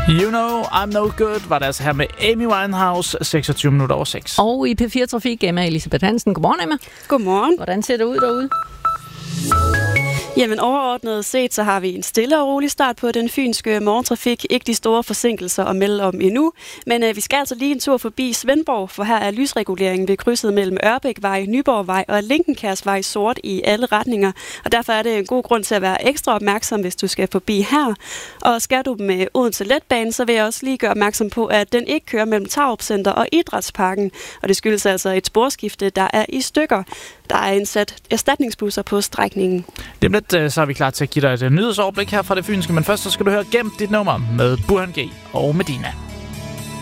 You know, I'm no good, var det altså her med Amy Winehouse, 6:26. Og i P4 Trafik, Emma Elisabeth Hansen. Godmorgen, Emma. Godmorgen. Hvordan ser det ud derude? Jamen overordnet set, så har vi en stille og rolig start på den fynske morgentrafik. Ikke de store forsinkelser at melde om endnu, men vi skal altså lige en tur forbi Svendborg, for her er lysreguleringen ved krydset mellem Ørbækvej, Nyborgvej og Linkenkærsvej sort i alle retninger. Og derfor er det en god grund til at være ekstra opmærksom, hvis du skal forbi her. Og skal du med Odense Letbane, så vil jeg også lige gøre opmærksom på, at den ikke kører mellem Tarup Center og Idrætsparken. Og det skyldes altså et sporskifte, der er i stykker. Der er indsat erstatningsbusser på strækningen. Det er lidt, så er vi klar til at give dig et nyhedsoverblik her fra det fynske, men først så skal du høre Gemt dit nummer med Burhan G og Medina.